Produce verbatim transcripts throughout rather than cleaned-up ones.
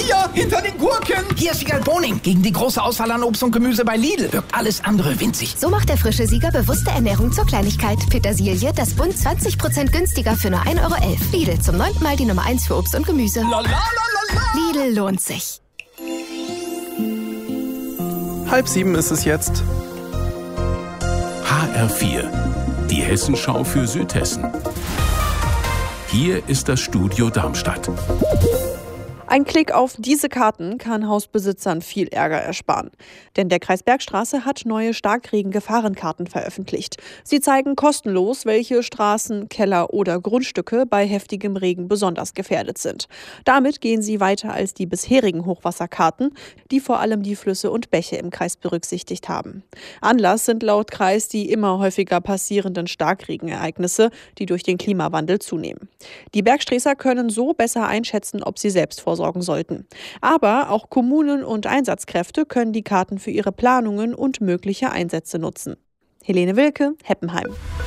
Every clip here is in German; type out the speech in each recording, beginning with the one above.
hier, hinter den Gurken. Hier ist Siegal Boning. Gegen die große Auswahl an Obst und Gemüse bei Lidl wirkt alles andere winzig. So macht der frische Sieger bewusste Ernährung zur Kleinigkeit. Petersilie, das Bund zwanzig Prozent günstiger für nur ein Euro elf. Lidl, zum neunten Mal die Nummer eins für Obst und Gemüse. La, la, la, la, la. Lidl lohnt sich. Halb sieben ist es jetzt. H R vier, die Hessenschau für Südhessen. Hier ist das Studio Darmstadt. Ein Klick auf diese Karten kann Hausbesitzern viel Ärger ersparen. Denn der Kreis Bergstraße hat neue Starkregen-Gefahrenkarten veröffentlicht. Sie zeigen kostenlos, welche Straßen, Keller oder Grundstücke bei heftigem Regen besonders gefährdet sind. Damit gehen sie weiter als die bisherigen Hochwasserkarten, die vor allem die Flüsse und Bäche im Kreis berücksichtigt haben. Anlass sind laut Kreis die immer häufiger passierenden Starkregenereignisse, die durch den Klimawandel zunehmen. Die Bergsträßer können so besser einschätzen, ob sie selbst vorsorgen sollten. Aber auch Kommunen und Einsatzkräfte können die Karten für ihre Planungen und mögliche Einsätze nutzen. Helene Wilke, Heppenheim.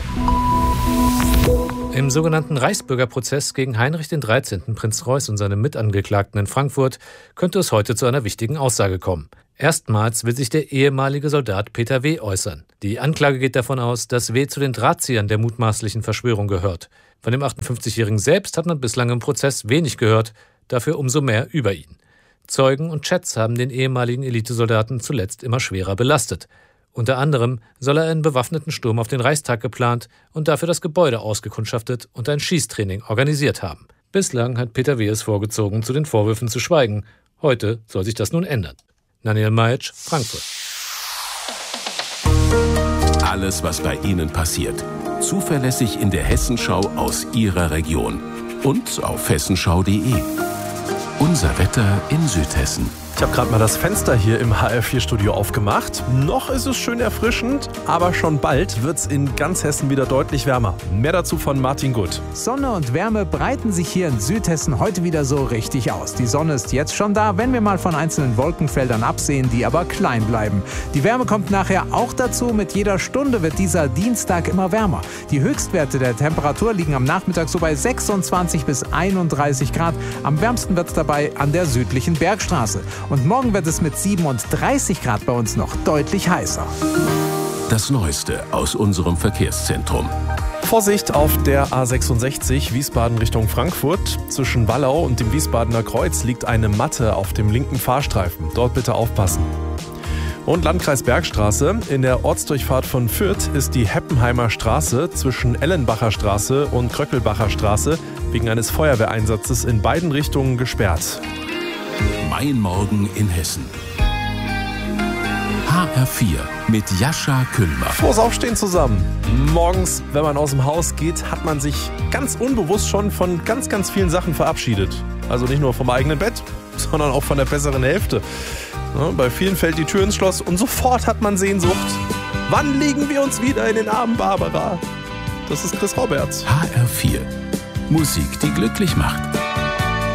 Im sogenannten Reichsbürgerprozess gegen Heinrich der dreizehnte. Prinz Reuß und seine Mitangeklagten in Frankfurt könnte es heute zu einer wichtigen Aussage kommen. Erstmals will sich der ehemalige Soldat Peter W. äußern. Die Anklage geht davon aus, dass W. zu den Drahtziehern der mutmaßlichen Verschwörung gehört. Von dem achtundfünfzigjährigen selbst hat man bislang im Prozess wenig gehört, dafür umso mehr über ihn. Zeugen und Chats haben den ehemaligen Elitesoldaten zuletzt immer schwerer belastet. Unter anderem soll er einen bewaffneten Sturm auf den Reichstag geplant und dafür das Gebäude ausgekundschaftet und ein Schießtraining organisiert haben. Bislang hat Peter W. es vorgezogen, zu den Vorwürfen zu schweigen. Heute soll sich das nun ändern. Daniel Maitsch, Frankfurt. Alles, was bei Ihnen passiert. Zuverlässig in der Hessenschau aus Ihrer Region. Und auf hessenschau punkt de. Unser Wetter in Südhessen. Ich habe gerade mal das Fenster hier im H R vier Studio aufgemacht. Noch ist es schön erfrischend, aber schon bald wird es in ganz Hessen wieder deutlich wärmer. Mehr dazu von Martin Gutt. Sonne und Wärme breiten sich hier in Südhessen heute wieder so richtig aus. Die Sonne ist jetzt schon da, wenn wir mal von einzelnen Wolkenfeldern absehen, die aber klein bleiben. Die Wärme kommt nachher auch dazu. Mit jeder Stunde wird dieser Dienstag immer wärmer. Die Höchstwerte der Temperatur liegen am Nachmittag so bei sechsundzwanzig bis einunddreißig Grad. Am wärmsten wird es dabei an der südlichen Bergstraße. Und morgen wird es mit siebenunddreißig Grad bei uns noch deutlich heißer. Das Neueste aus unserem Verkehrszentrum. Vorsicht auf der A sechsundsechzig Wiesbaden Richtung Frankfurt. Zwischen Wallau und dem Wiesbadener Kreuz liegt eine Matte auf dem linken Fahrstreifen. Dort bitte aufpassen. Und Landkreis Bergstraße. In der Ortsdurchfahrt von Fürth ist die Heppenheimer Straße zwischen Ellenbacher Straße und Kröckelbacher Straße wegen eines Feuerwehreinsatzes in beiden Richtungen gesperrt. Mein Morgen in Hessen. H R vier mit Jascha Küllmer. Frohes Aufstehen zusammen. Morgens, wenn man aus dem Haus geht, hat man sich ganz unbewusst schon von ganz, ganz vielen Sachen verabschiedet. Also nicht nur vom eigenen Bett, sondern auch von der besseren Hälfte. Ja, bei vielen fällt die Tür ins Schloss und sofort hat man Sehnsucht. Wann legen wir uns wieder in den Armen Barbara? Das ist Chris Roberts. H R vier. Musik, die glücklich macht.